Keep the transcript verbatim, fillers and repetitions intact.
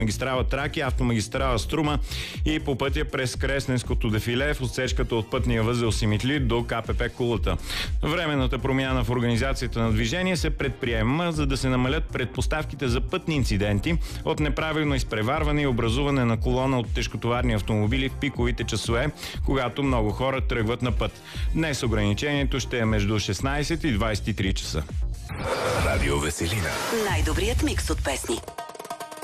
магистрала Тракия, автомагистрала Струма и по пътя през Кресненското дефиле в отсечката от пътния възел Симитли до КПП Кулата. Временната промяна в организацията на движение се предприема, за да се намалят предпоставките за пътни инциденти от неправилно изпреварване и образуване на колона от тежкотоварни автомобили в пиковите часове, когато много хора тръгват на път. Днес ограничението ще е между шестнайсет и двайсет и три часа. Радио Веселина. Най-добрият микс от песни.